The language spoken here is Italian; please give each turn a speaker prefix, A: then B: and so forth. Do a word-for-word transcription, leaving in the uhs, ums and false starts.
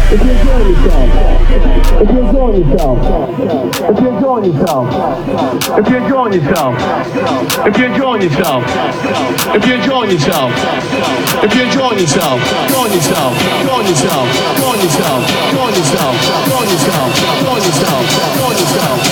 A: if you're enjoying yourself, if you're enjoying yourself, if you're enjoying yourself, if you're enjoying yourself, if you're enjoying yourself, if you're enjoying yourself, if you're enjoying yourself, enjoying yourself, enjoying yourself, enjoying yourself, enjoying yourself, enjoying yourself, enjoying yourself, enjoying yourself, enjoying yourself.